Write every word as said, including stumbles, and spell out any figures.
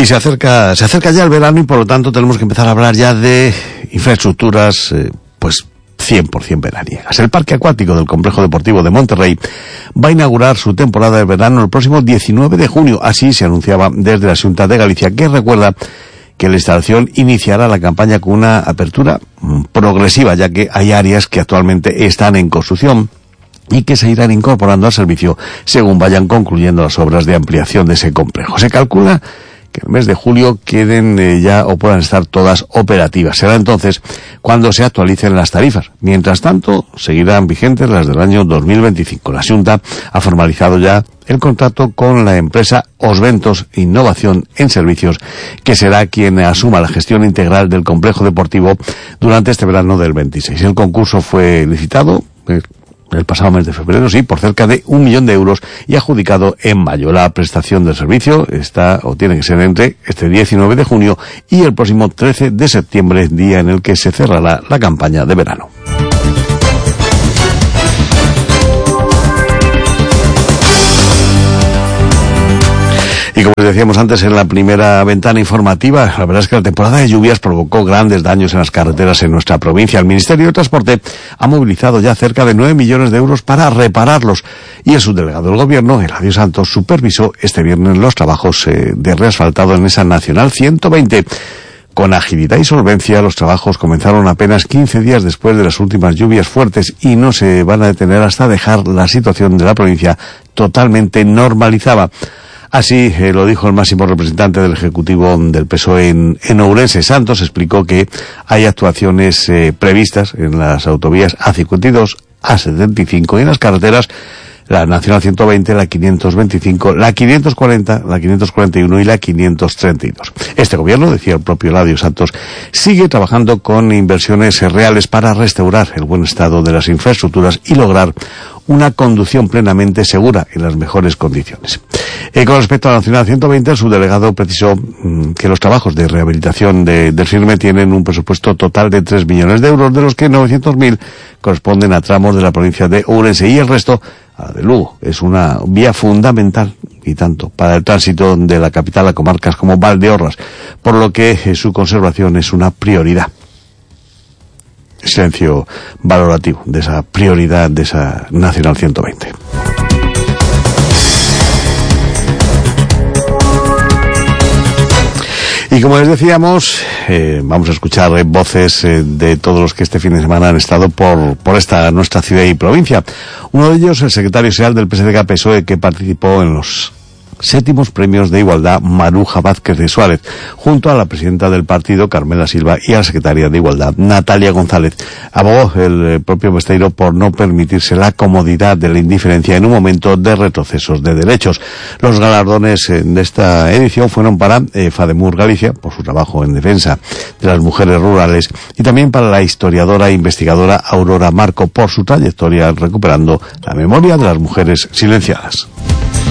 Y se acerca, se acerca ya el verano y por lo tanto tenemos que empezar a hablar ya de infraestructuras, eh, pues cien por ciento veraniegas. El Parque Acuático del Complejo Deportivo de Monterrey va a inaugurar su temporada de verano el próximo diecinueve de junio. Así se anunciaba desde la Xunta de Galicia, que recuerda que la instalación iniciará la campaña con una apertura progresiva, ya que hay áreas que actualmente están en construcción y que se irán incorporando al servicio según vayan concluyendo las obras de ampliación de ese complejo. Se calcula que en el mes de julio queden eh, ya o puedan estar todas operativas. Será entonces cuando se actualicen las tarifas. Mientras tanto, seguirán vigentes las del año dos mil veinticinco. La Xunta ha formalizado ya el contrato con la empresa Osventos Innovación en Servicios, que será quien asuma la gestión integral del complejo deportivo durante este verano del veintiséis. El concurso fue licitado eh, el pasado mes de febrero, sí, por cerca de un millón de euros y adjudicado en mayo. La prestación del servicio está o tiene que ser entre este diecinueve de junio y el próximo trece de septiembre, día en el que se cerrará la campaña de verano. Y como les decíamos antes en la primera ventana informativa, la verdad es que la temporada de lluvias provocó grandes daños en las carreteras en nuestra provincia. El Ministerio de Transporte ha movilizado ya cerca de nueve millones de euros para repararlos y el subdelegado del Gobierno, Eladio Santos, supervisó este viernes los trabajos eh, de reasfaltado en esa Nacional ciento veinte. Con agilidad y solvencia, los trabajos comenzaron apenas quince días después de las últimas lluvias fuertes y no se van a detener hasta dejar la situación de la provincia totalmente normalizada. Así eh, lo dijo el máximo representante del Ejecutivo del P S O E en, en Ourense. Santos explicó que hay actuaciones eh, previstas en las autovías A cincuenta y dos, A setenta y cinco y en las carreteras la Nacional ciento veinte, la quinientos veinticinco, la quinientos cuarenta, la quinientos cuarenta y uno y la quinientos treinta y dos. Este gobierno, decía el propio Eladio Santos, sigue trabajando con inversiones reales para restaurar el buen estado de las infraestructuras y lograr una conducción plenamente segura en las mejores condiciones. Eh, con respecto a la Nacional ciento veinte, el subdelegado precisó mmm, que los trabajos de rehabilitación de, del firme tienen un presupuesto total de tres millones de euros, de los que novecientos mil corresponden a tramos de la provincia de Ourense y el resto a la de Lugo. Es una vía fundamental y tanto para el tránsito de la capital a comarcas como Valdeorras, por lo que eh, su conservación es una prioridad. Silencio valorativo de esa prioridad de esa Nacional ciento veinte. Y como les decíamos, eh, vamos a escuchar eh, voces eh, de todos los que este fin de semana han estado por, por esta nuestra ciudad y provincia. Uno de ellos, el secretario general del P S D G P S O E, que participó en los séptimos premios de igualdad Maruja Vázquez de Suárez, junto a la presidenta del partido, Carmela Silva, y a la secretaria de Igualdad, Natalia González. Abogó el propio Besteiro por no permitirse la comodidad de la indiferencia en un momento de retrocesos de derechos. Los galardones de esta edición fueron para eh, FADEMUR Galicia, por su trabajo en defensa de las mujeres rurales, y también para la historiadora e investigadora Aurora Marco, por su trayectoria recuperando la memoria de las mujeres silenciadas.